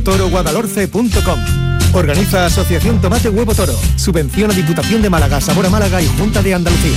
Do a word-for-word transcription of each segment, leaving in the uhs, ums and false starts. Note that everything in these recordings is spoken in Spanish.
toro guadalhorce punto com. Organiza Asociación Tomate Huevo Toro. Subvenciona Diputación de Málaga, Sabor a Málaga y Junta de Andalucía.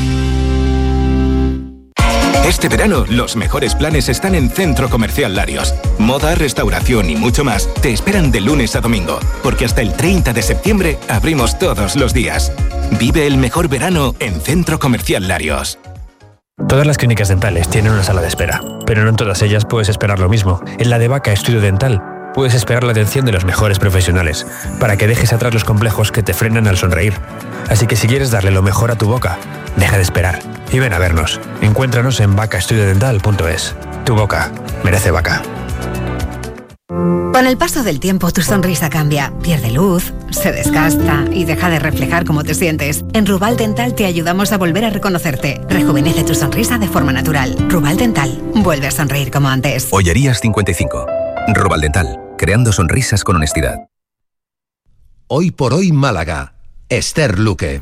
Este verano, los mejores planes están en Centro Comercial Larios. Moda, restauración y mucho más te esperan de lunes a domingo, porque hasta el treinta de septiembre abrimos todos los días. Vive el mejor verano en Centro Comercial Larios. Todas las clínicas dentales tienen una sala de espera, pero no en todas ellas puedes esperar lo mismo. En la de Vaca Estudio Dental puedes esperar la atención de los mejores profesionales, para que dejes atrás los complejos que te frenan al sonreír. Así que si quieres darle lo mejor a tu boca, deja de esperar y ven a vernos. Encuéntranos en vaca estudio dental punto es. Tu boca merece Vaca. Con el paso del tiempo tu sonrisa cambia, pierde luz, se desgasta y deja de reflejar cómo te sientes. En Rubal Dental te ayudamos a volver a reconocerte. Rejuvenece tu sonrisa de forma natural. Rubal Dental, vuelve a sonreír como antes. Ollerías cincuenta y cinco. Rubal Dental, creando sonrisas con honestidad. Hoy por hoy Málaga. Esther Luque.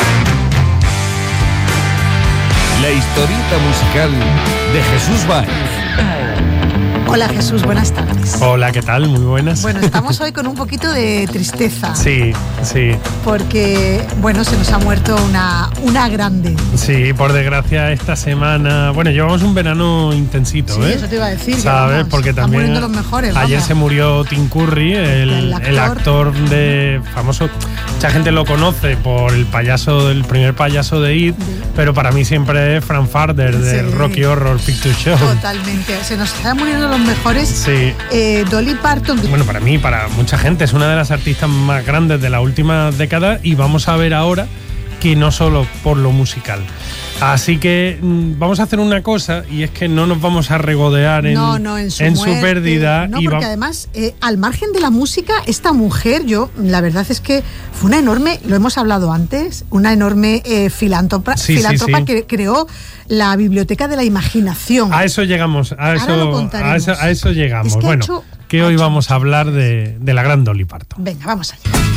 La historieta musical de Jesús Báez. Hola Jesús, buenas tardes. Hola, ¿qué tal? Muy buenas. Bueno, estamos hoy con un poquito de tristeza. Sí, sí. Porque, bueno, se nos ha muerto una, una grande. Sí, por desgracia esta semana... Bueno, llevamos un verano intensito, sí, ¿eh? eso te iba a decir. ¿Sabes? Vamos, porque están también... muriendo los mejores, ayer vamos. se murió Tim Curry, el, el, actor. el actor de... famoso... Mucha gente lo conoce por el payaso, el primer payaso de It, sí. Pero para mí siempre es Frank Farder, de sí. Rocky Horror Picture Show. Totalmente. Se nos están muriendo los mejores. Sí. Eh, Dolly Parton. Bueno, para mí, para mucha gente, es una de las artistas más grandes de la última década y vamos a ver ahora que no solo por lo musical. Así que mmm, vamos a hacer una cosa y es que no nos vamos a regodear en, no, no, en, su, en muerte, su pérdida. No, y porque va... además, eh, al margen de la música, esta mujer, yo, la verdad es que fue una enorme, lo hemos hablado antes, una enorme eh, filántropa, sí, filántropa sí, sí. que creó la Biblioteca de la Imaginación. A eso llegamos, a eso, a eso, a eso llegamos. Es que bueno, hecho, que hoy vamos a hablar de, de la gran Dolly Parton. Venga, vamos allá.